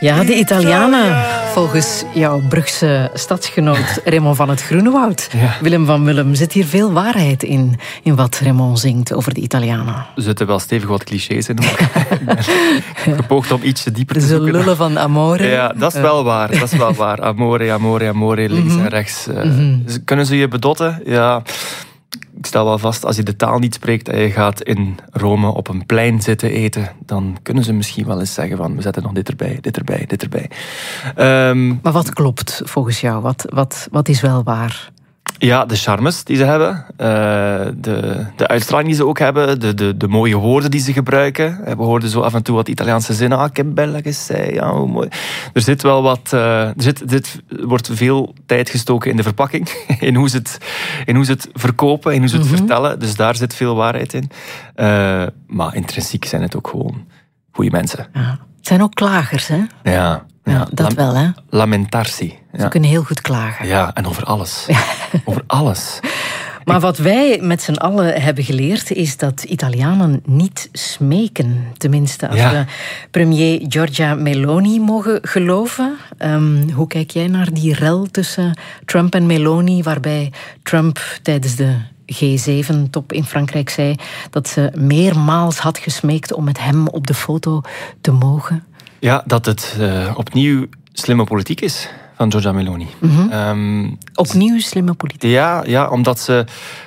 Ja, de Italianen, volgens jouw Brugse stadsgenoot Raymond van het Groenewoud. Ja. Willem van Willem, zit hier veel waarheid in wat Raymond zingt over de Italianen? Er zitten wel stevig wat clichés in. Ik heb gepoogd om ietsje dieper te Ze zoeken. lullen van amore. Ja, dat is wel waar. Dat is wel waar. Amore, amore, amore, links en rechts. Kunnen ze je bedotten? Ja. Ik stel wel vast, als je de taal niet spreekt en je gaat in Rome op een plein zitten eten, dan kunnen ze misschien wel eens zeggen van, we zetten nog dit erbij, dit erbij, dit erbij. Maar wat klopt volgens jou? Wat is wel waar? Ja, de charmes die ze hebben, de uitstraling die ze ook hebben, de mooie woorden die ze gebruiken. We hoorden zo af en toe wat Italiaanse zinnen. Ah, che bella che sei. Ja, hoe mooi. Er zit wel wat... Dit wordt veel tijd gestoken in de verpakking. In hoe ze het verkopen, in hoe ze het vertellen. Dus daar zit veel waarheid in. Maar intrinsiek zijn het ook gewoon goede mensen. Ja. Het zijn ook klagers, hè? Ja. Ja, dat wel, hè? Lamentarsi. Ze kunnen heel goed klagen. Ja, en over alles. Over alles. Maar wat wij met z'n allen hebben geleerd, is dat Italianen niet smeken. Tenminste, als we premier Giorgia Meloni mogen geloven. Hoe kijk jij naar die rel tussen Trump en Meloni, waarbij Trump tijdens de G7-top in Frankrijk zei dat ze meermaals had gesmeekt om met hem op de foto te mogen? Ja, dat het opnieuw slimme politiek is van Giorgia Meloni. Opnieuw slimme politiek? Ja, omdat ze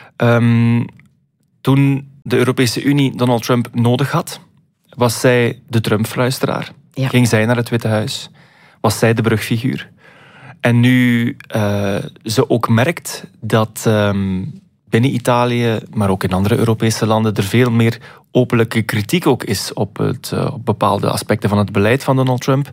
toen de Europese Unie Donald Trump nodig had, was zij de Trump-fluisteraar. Ja. Ging zij naar het Witte Huis. Was zij de brugfiguur. En nu ze ook merkt dat binnen Italië, maar ook in andere Europese landen, er veel meer openlijke kritiek ook is op bepaalde aspecten van het beleid van Donald Trump.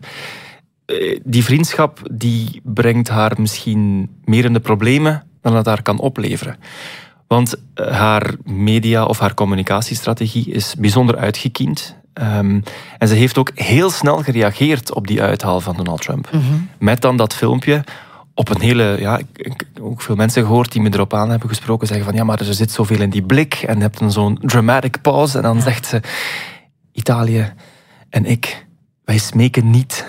Die vriendschap die brengt haar misschien meer in de problemen dan het haar kan opleveren. Want haar media of haar communicatiestrategie is bijzonder uitgekiend. En ze heeft ook heel snel gereageerd op die uithaal van Donald Trump. Met dan dat filmpje op een hele... Ja, ik heb ook veel mensen gehoord die me erop aan hebben gesproken. Zeggen van, ja, maar er zit zoveel in die blik. En je hebt dan zo'n dramatic pause. En dan zegt ze, Italië en ik, wij smeken niet.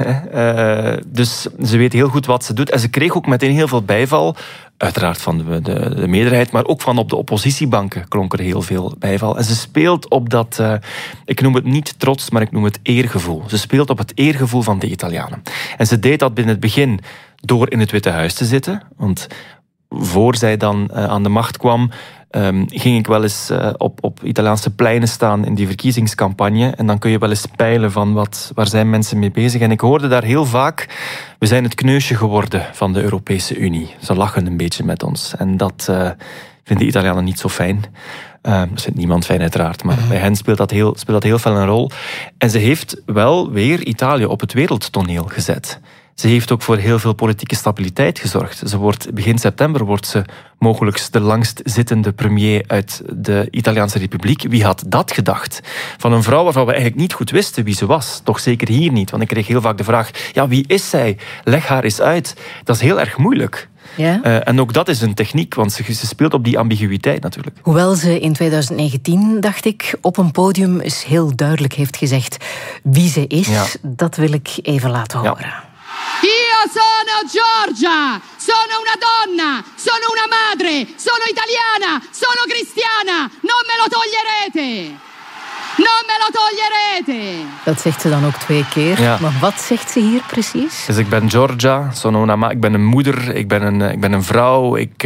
Dus ze weet heel goed wat ze doet. En ze kreeg ook meteen heel veel bijval. Uiteraard van de meerderheid, maar ook van op de oppositiebanken klonk er heel veel bijval. En ze speelt op dat, ik noem het niet trots, maar ik noem het eergevoel. Ze speelt op het eergevoel van de Italianen. En ze deed dat binnen het begin door in het Witte Huis te zitten. Want voor zij dan aan de macht kwam, ging ik wel eens op Italiaanse pleinen staan in die verkiezingscampagne. En dan kun je wel eens peilen van waar zijn mensen mee bezig. En ik hoorde daar heel vaak, we zijn het kneusje geworden van de Europese Unie. Ze lachen een beetje met ons. En dat vinden de Italianen niet zo fijn. Dat vindt niemand fijn uiteraard, maar bij hen speelt dat heel fel een rol. En ze heeft wel weer Italië op het wereldtoneel gezet. Ze heeft ook voor heel veel politieke stabiliteit gezorgd. Begin september wordt ze mogelijk de langstzittende premier uit de Italiaanse Republiek. Wie had dat gedacht? Van een vrouw waarvan we eigenlijk niet goed wisten wie ze was. Toch zeker hier niet, want ik kreeg heel vaak de vraag, ja, wie is zij? Leg haar eens uit. Dat is heel erg moeilijk. Ja. En ook dat is een techniek, want ze speelt op die ambiguïteit natuurlijk. Hoewel ze in 2019, dacht ik, op een podium eens heel duidelijk heeft gezegd wie ze is, dat wil ik even laten horen. Ja. Io sono Giorgia, sono una donna, sono una madre, sono italiana, sono cristiana, non me lo toglierete. Non me lo toglierete. Dat zegt ze dan ook 2 keer. Ja. Maar wat zegt ze hier precies? Dus ik ben Giorgia, ik ben een moeder, ik ben een vrouw, ik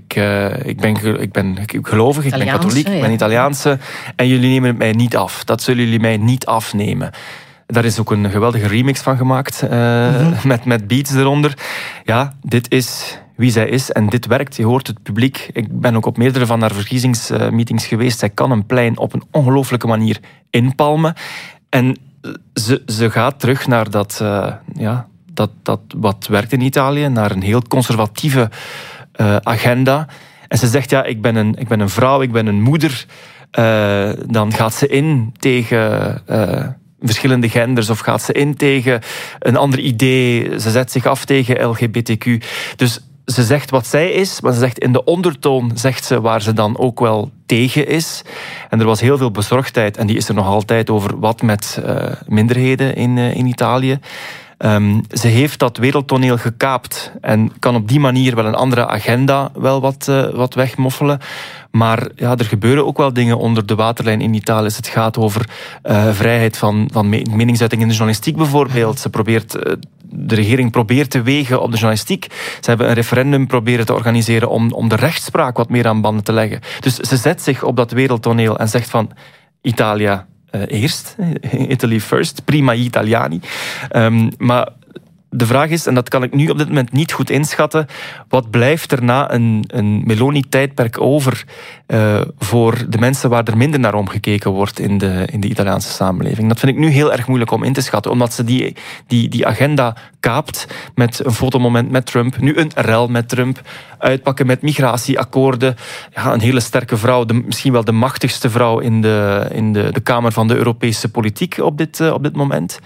ben gelovig, ik ben katholiek, ik ben Italiaanse. En jullie nemen het mij niet af. Dat zullen jullie mij niet afnemen. Daar is ook een geweldige remix van gemaakt, met beats eronder. Ja, dit is wie zij is en dit werkt. Je hoort het publiek. Ik ben ook op meerdere van haar verkiezingsmeetings geweest. Zij kan een plein op een ongelooflijke manier inpalmen. En ze gaat terug naar dat wat werkt in Italië, naar een heel conservatieve agenda. En ze zegt, ja, ik ben een vrouw, ik ben een moeder. Dan gaat ze in tegen verschillende genders of gaat ze in tegen een ander idee. Ze zet zich af tegen LGBTQ. Dus ze zegt wat zij is, maar ze zegt in de ondertoon zegt ze waar ze dan ook wel tegen is. En er was heel veel bezorgdheid, en die is er nog altijd over wat met minderheden in Italië. Ze heeft dat wereldtoneel gekaapt en kan op die manier wel een andere agenda wel wat wegmoffelen. Maar ja, er gebeuren ook wel dingen onder de waterlijn in Italië. Als het gaat over vrijheid van meningsuiting in de journalistiek bijvoorbeeld. De regering probeert te wegen op de journalistiek. Ze hebben een referendum proberen te organiseren om de rechtspraak wat meer aan banden te leggen. Dus ze zet zich op dat wereldtoneel en zegt van Italia eerst, Italy first, prima gli Italiani. Maar de vraag is, en dat kan ik nu op dit moment niet goed inschatten, wat blijft er na een Meloni-tijdperk over voor de mensen waar er minder naar omgekeken wordt in de Italiaanse samenleving? Dat vind ik nu heel erg moeilijk om in te schatten, omdat ze die agenda kaapt met een fotomoment met Trump, nu een rel met Trump, uitpakken met migratieakkoorden. Ja, een hele sterke vrouw, misschien wel de machtigste vrouw in de Kamer van de Europese politiek op dit moment.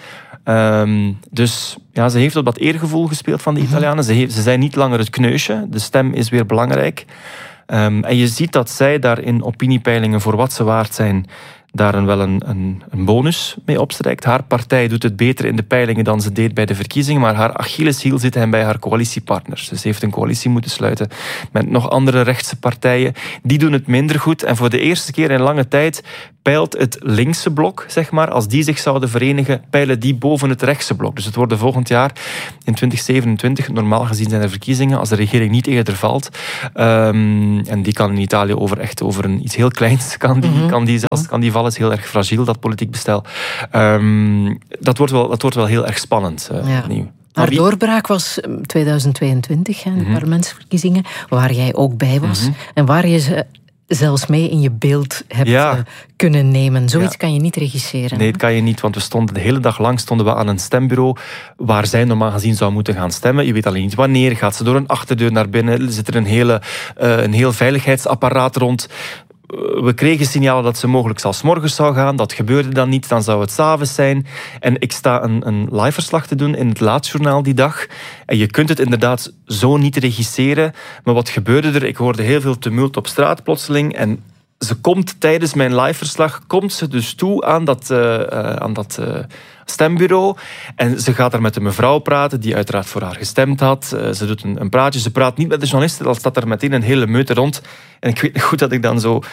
Dus ja, ze heeft op dat eergevoel gespeeld van de Italianen. Ze zijn niet langer het kneusje. De stem is weer belangrijk. En je ziet dat zij daar in opiniepeilingen voor wat ze waard zijn, daar wel een bonus mee opstrijkt. Haar partij doet het beter in de peilingen dan ze deed bij de verkiezingen, maar haar Achilleshiel zit hem bij haar coalitiepartners. Dus ze heeft een coalitie moeten sluiten met nog andere rechtse partijen. Die doen het minder goed. En voor de eerste keer in lange tijd peilt het linkse blok, zeg maar, als die zich zouden verenigen, peilen die boven het rechtse blok. Dus het wordt volgend jaar, in 2027, normaal gezien zijn er verkiezingen, als de regering niet eerder valt. En die kan in Italië over iets heel kleins, kan die vallen, is heel erg fragiel, dat politiek bestel. Dat wordt wel heel erg spannend. Opnieuw. Haar doorbraak was 2022, de parlementsverkiezingen, waar jij ook bij was. En waar je ze zelfs mee in je beeld hebt kunnen nemen. Zoiets kan je niet regisseren. Nee, dat kan je niet, want de hele dag lang stonden we aan een stembureau waar zij normaal gezien zou moeten gaan stemmen. Je weet alleen niet wanneer. Gaat ze door een achterdeur naar binnen? Zit er een heel veiligheidsapparaat rond? We kregen signalen dat ze mogelijk zelfs 's morgens zou gaan. Dat gebeurde dan niet, dan zou het 's avonds zijn. En ik sta een live-verslag te doen in het Laatjournaal die dag. En je kunt het inderdaad zo niet regisseren. Maar wat gebeurde er? Ik hoorde heel veel tumult op straat plotseling. En ze komt tijdens mijn live-verslag dus toe aan dat stembureau. En ze gaat daar met een mevrouw praten die uiteraard voor haar gestemd had. Ze doet een praatje. Ze praat niet met de journalisten. Dan staat er meteen een hele meute rond. En ik weet nog goed dat ik dan zo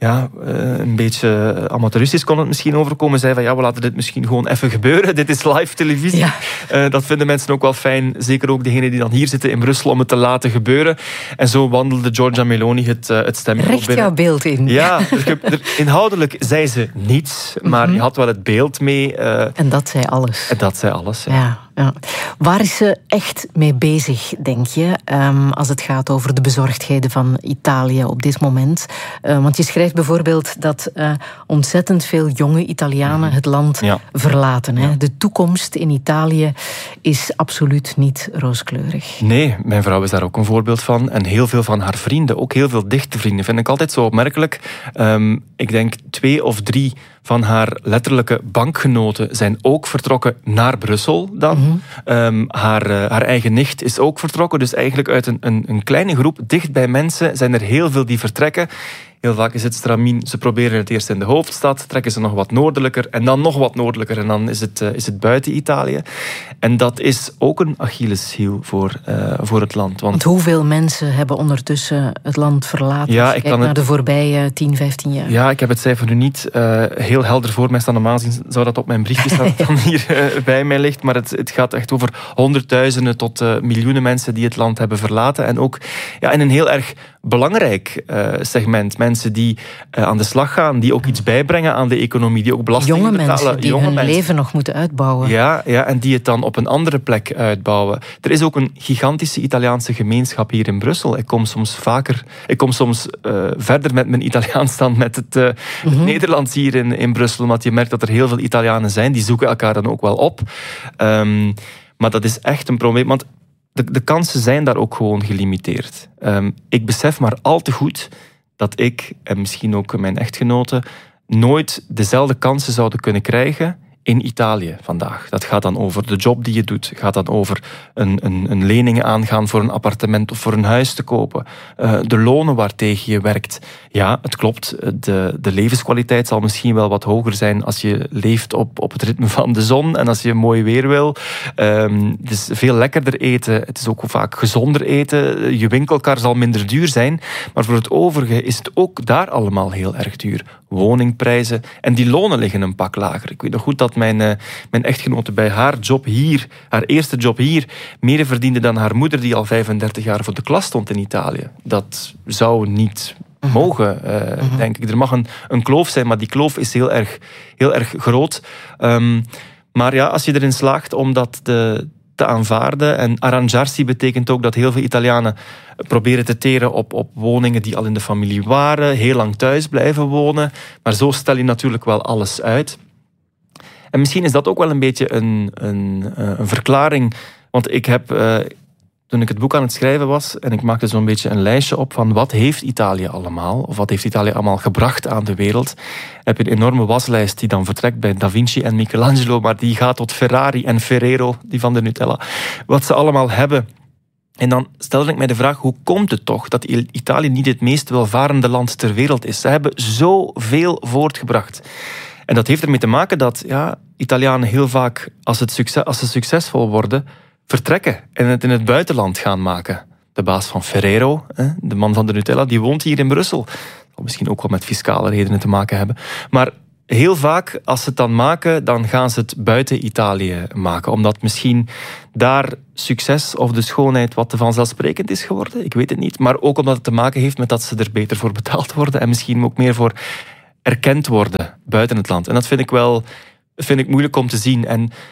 een beetje amateuristisch kon het misschien overkomen. Zei van we laten dit misschien gewoon even gebeuren. Dit is live televisie. Ja. Dat vinden mensen ook wel fijn. Zeker ook degenen die dan hier zitten in Brussel om het te laten gebeuren. En zo wandelde Giorgia Meloni het stembureau binnen. Recht jouw beeld in. Ja, inhoudelijk zei ze niets. Maar je had wel het beeld mee. En dat zei alles. En dat zei alles, ja. Waar is ze echt mee bezig, denk je? Als het gaat over de bezorgdheden van Italië op dit moment. Want je schrijft bijvoorbeeld dat ontzettend veel jonge Italianen het land verlaten. Hè? De toekomst in Italië is absoluut niet rooskleurig. Nee, mijn vrouw is daar ook een voorbeeld van. En heel veel van haar vrienden, ook heel veel dichte vrienden, vind ik altijd zo opmerkelijk. Ik denk 2 of 3 van haar letterlijke bankgenoten zijn ook vertrokken naar Brussel dan. Haar eigen nicht is ook vertrokken. Dus eigenlijk uit een kleine groep, dicht bij mensen, zijn er heel veel die vertrekken. Heel vaak is het stramien. Ze proberen het eerst in de hoofdstad, trekken ze nog wat noordelijker en dan nog wat noordelijker en dan is het buiten Italië. En dat is ook een Achilleshiel voor het land. Want hoeveel mensen hebben ondertussen het land verlaten? Ja, Kijk naar de voorbije 10, 15 jaar. Ja, ik heb het cijfer nu niet heel helder voor mij staan. Normaal gezien zou dat op mijn briefje staan dat dan hier bij mij ligt. Maar het gaat echt over honderdduizenden tot miljoenen mensen die het land hebben verlaten. En ook in een heel erg belangrijk segment. Mensen die aan de slag gaan, die ook iets bijbrengen aan de economie, die ook belastingen betalen. Die hun leven nog moeten uitbouwen. Ja, en die het dan op een andere plek uitbouwen. Er is ook een gigantische Italiaanse gemeenschap hier in Brussel. Ik kom soms verder met mijn Italiaans dan met het Nederlands hier in Brussel, want je merkt dat er heel veel Italianen zijn, die zoeken elkaar dan ook wel op. Maar dat is echt een probleem, want de kansen zijn daar ook gewoon gelimiteerd. Ik besef maar al te goed dat ik, en misschien ook mijn echtgenote, nooit dezelfde kansen zouden kunnen krijgen in Italië vandaag. Dat gaat dan over de job die je doet. Het gaat dan over een lening aangaan voor een appartement of voor een huis te kopen. De lonen waartegen je werkt. Ja, het klopt. De levenskwaliteit zal misschien wel wat hoger zijn als je leeft op het ritme van de zon en als je mooi weer wil. Het is veel lekkerder eten. Het is ook vaak gezonder eten. Je winkelkar zal minder duur zijn. Maar voor het overige is het ook daar allemaal heel erg duur. Woningprijzen. En die lonen liggen een pak lager. Ik weet nog goed dat mijn echtgenote bij haar job hier, haar eerste job hier, meer verdiende dan haar moeder die al 35 jaar voor de klas stond in Italië. Dat zou niet mogen, denk ik. Er mag een kloof zijn, maar die kloof is heel erg groot. Maar ja, als je erin slaagt om dat te aanvaarden, en arrangiarsi betekent ook dat heel veel Italianen proberen te teren op woningen die al in de familie waren, heel lang thuis blijven wonen, maar zo stel je natuurlijk wel alles uit. En misschien is dat ook wel een beetje een verklaring, want ik heb, toen ik het boek aan het schrijven was, en ik maakte zo'n beetje een lijstje op van wat heeft Italië allemaal, of wat heeft Italië allemaal gebracht aan de wereld, heb je een enorme waslijst die dan vertrekt bij Da Vinci en Michelangelo, maar die gaat tot Ferrari en Ferrero, die van de Nutella, wat ze allemaal hebben. En dan stelde ik mij de vraag, hoe komt het toch dat Italië niet het meest welvarende land ter wereld is? Ze hebben zoveel voortgebracht. En dat heeft ermee te maken dat Italianen heel vaak, als ze succesvol worden, vertrekken en het in het buitenland gaan maken. De baas van Ferrero, de man van de Nutella, die woont hier in Brussel. Dat zal misschien ook wel met fiscale redenen te maken hebben. Maar heel vaak, als ze het dan maken, dan gaan ze het buiten Italië maken. Omdat misschien daar succes of de schoonheid wat te vanzelfsprekend is geworden. Ik weet het niet. Maar ook omdat het te maken heeft met dat ze er beter voor betaald worden. En misschien ook meer voor erkend worden buiten het land. En dat vind ik moeilijk om te zien.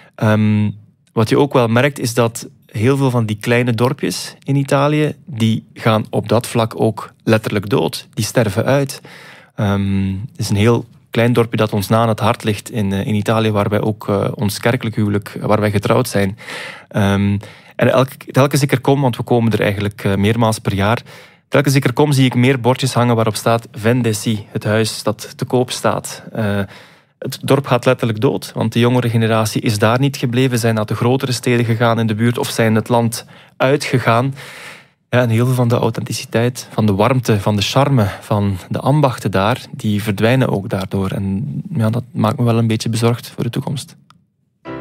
En wat je ook wel merkt, is dat heel veel van die kleine dorpjes in Italië, die gaan op dat vlak ook letterlijk dood. Die sterven uit. Het is een heel klein dorpje dat ons na aan het hart ligt in Italië, waar wij ook ons kerkelijk huwelijk, waar wij getrouwd zijn. En telkens ik er kom, want we komen er eigenlijk meermaals per jaar, telkens ik er kom, zie ik meer bordjes hangen waarop staat Vendesi, het huis dat te koop staat. Het dorp gaat letterlijk dood, want de jongere generatie is daar niet gebleven, zijn naar de grotere steden gegaan in de buurt of zijn het land uitgegaan. Ja, en heel veel van de authenticiteit, van de warmte, van de charme, van de ambachten daar, die verdwijnen ook daardoor. En ja, dat maakt me wel een beetje bezorgd voor de toekomst.